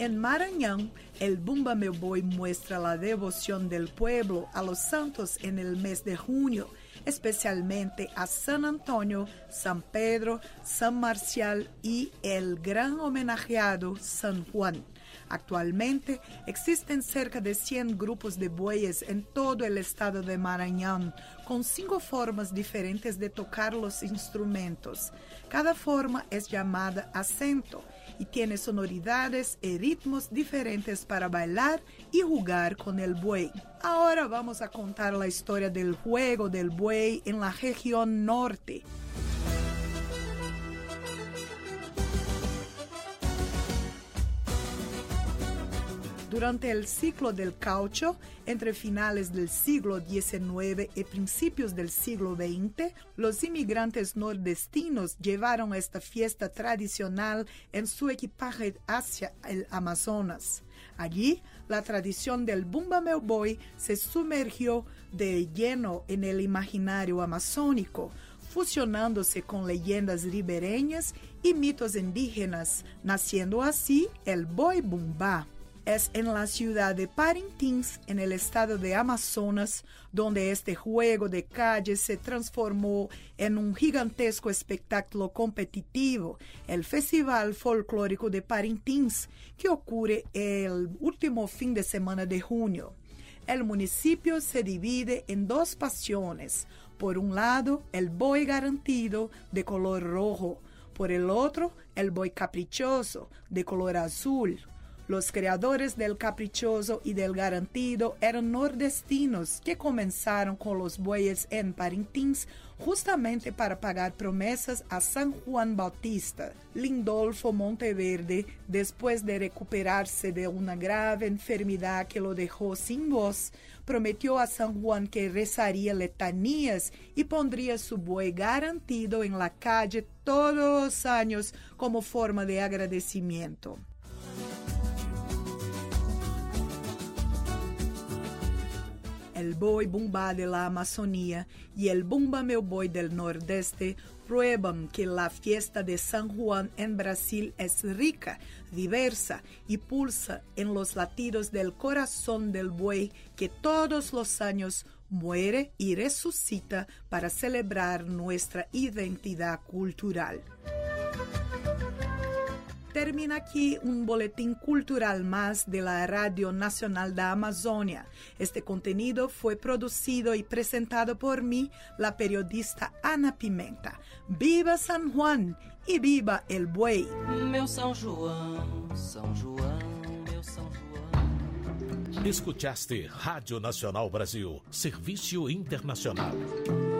En Maranhão, el Bumba Meu Boi muestra la devoción del pueblo a los santos en el mes de junio, especialmente a San Antonio, San Pedro, San Marcial y el gran homenajeado San Juan. Actualmente existen cerca de 100 grupos de bueyes en todo el estado de Maranhão, con 5 formas diferentes de tocar los instrumentos. Cada forma es llamada acento y tiene sonoridades y ritmos diferentes para bailar y jugar con el buey. Ahora vamos a contar la historia del juego del buey en la región norte. Durante el ciclo del caucho, entre finales del siglo XIX y principios del siglo XX, los inmigrantes nordestinos llevaron esta fiesta tradicional en su equipaje hacia el Amazonas. Allí, la tradición del Bumba Meu Boi se sumergió de lleno en el imaginario amazónico, fusionándose con leyendas ribereñas y mitos indígenas, naciendo así el Boi Bumbá. Es en la ciudad de Parintins, en el estado de Amazonas, donde este juego de calle se transformó en un gigantesco espectáculo competitivo, el Festival Folclórico de Parintins, que ocurre el último fin de semana de junio. El municipio se divide en 2 pasiones. Por un lado, el boi garantido de color rojo. Por el otro, el boi caprichoso de color azul. Los creadores del caprichoso y del garantido eran nordestinos que comenzaron con los bueyes en Parintins justamente para pagar promesas a San Juan Bautista. Lindolfo Monteverde, después de recuperarse de una grave enfermedad que lo dejó sin voz, prometió a San Juan que rezaría letanías y pondría su buey garantido en la calle todos los años como forma de agradecimiento. El Boi Bumbá de la Amazonía y el Bumba Meu Boi del Nordeste prueban que la fiesta de San Juan en Brasil es rica, diversa y pulsa en los latidos del corazón del buey que todos los años muere y resucita para celebrar nuestra identidad cultural. Termina aquí un boletín cultural más de la Radio Nacional de Amazonia. Este contenido fue producido y presentado por mí, la periodista Ana Pimenta. ¡Viva San Juan y viva el buey! Meu São João, São João, meu São João. Escutaste Rádio Nacional Brasil, Serviço Internacional.